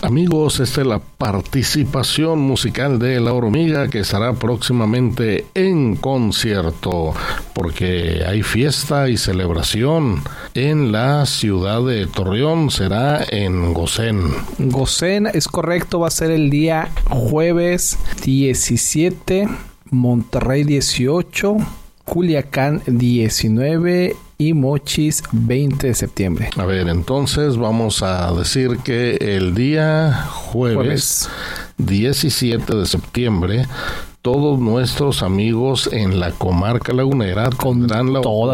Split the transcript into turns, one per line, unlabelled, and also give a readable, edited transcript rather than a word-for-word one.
Amigos, esta es la participación musical de La Hormiga, que estará próximamente en concierto, porque hay fiesta y celebración en la ciudad de Torreón. Será en Gosén.
Gosén, es correcto, va a ser el día jueves 17, Monterrey 18, Culiacán 19 y Mochis 20 de septiembre.
A ver, entonces vamos a decir que el día jueves 17 de septiembre, todos nuestros amigos en la comarca lagunera tendrán la
toda